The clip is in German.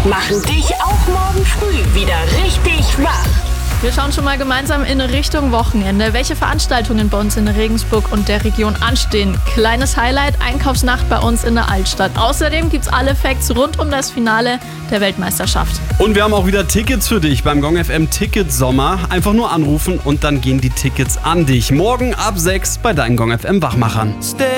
machen dich auch morgen früh wieder richtig wach. Wir schauen schon mal gemeinsam in Richtung Wochenende, welche Veranstaltungen bei uns in Regensburg und der Region anstehen. Kleines Highlight, Einkaufsnacht bei uns in der Altstadt. Außerdem gibt's alle Facts rund um das Finale der Weltmeisterschaft. Und wir haben auch wieder Tickets für dich beim Gong FM Ticket Sommer. Einfach nur anrufen und dann gehen die Tickets an dich. Morgen ab 6 bei deinen Gong FM Wachmachern.